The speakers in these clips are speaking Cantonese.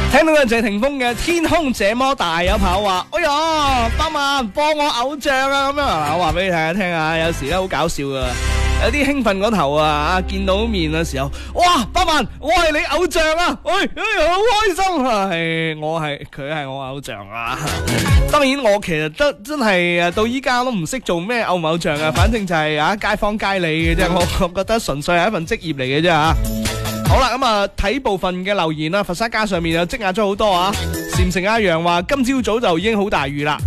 聽到嘅謝霆鋒嘅《天空這麼大》，有朋友話：哎呀，百萬幫我偶像啊！咁樣，我話俾你聽下，有時咧好搞笑噶，有啲興奮嗰頭啊，見到面嘅時候，哇，百萬，我係你偶像啊！好開心啊！佢係我偶像啊！當然我其實真係到依家都唔識做咩偶唔偶像啊，反正就係街坊街里嘅啫，我覺得純粹係一份職業嚟嘅啫吓。好啦，咁啊睇部分嘅留言啦，佛山街上面又積壓咗好多啊。禪城阿陽話今朝早就已經好大雨啦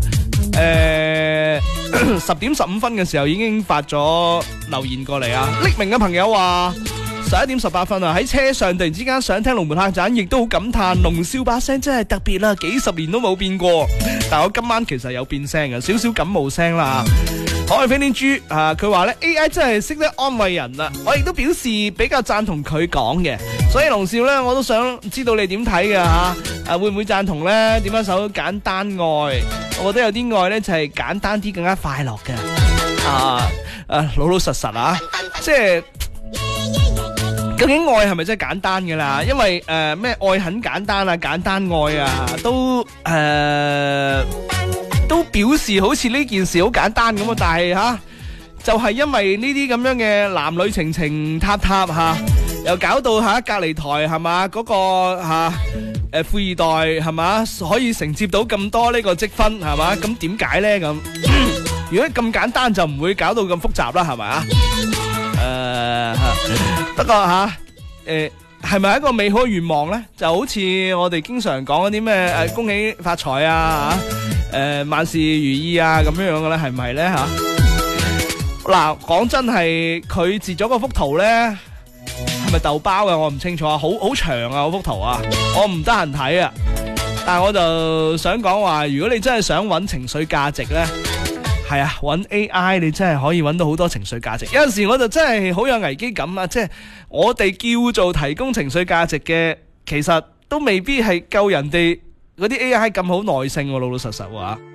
，10點15分嘅時候已經發咗留言過嚟啊。匿名嘅朋友話11點18分啊，喺車上突然之間想聽龍門客棧，亦都好感嘆龍少把聲真係特別啦，幾十年都冇變過。但我今晚其實有變聲嘅，少少感冒聲啦。可愛飛天豬啊，佢話咧 AI 真係識得安慰人啦，我亦都表示比較贊同佢講嘅，所以龍少咧我都想知道你點睇嘅吓，會唔會贊同咧？點樣首簡單愛？我覺得有啲愛咧就係簡單啲更加快樂嘅，老老實實啊，即係究竟愛係咪真係簡單嘅啦？因為咩愛很簡單啊，簡單愛啊，都表示好似呢件事好簡單咁啊，但係就係因為呢啲咁樣嘅男女情情塔塔又搞到隔離台係嘛嗰個富二代係嘛可以承接到咁多呢個積分係嘛？咁點解呢？咁如果咁簡單就唔會搞到咁複雜啦，係咪啊？不過係咪一個美好嘅願望呢？就好似我哋經常講嗰啲咩恭喜發財啊萬事如意啊咁樣嘅咧，係唔係咧吓？嗱，講真係佢截咗嗰幅圖咧，係咪豆包嘅？我唔清楚啊，好長啊嗰幅圖啊，我唔得閒睇啊。但係我就想講話，如果你真係想揾情緒價值咧，係啊，揾 AI 你真係可以揾到好多情緒價值。有陣時我就真係好有危機感啊，即係我哋叫做提供情緒價值嘅，其實都未必係夠人哋嗰啲 AI 咁好耐性喎，老老實實喎。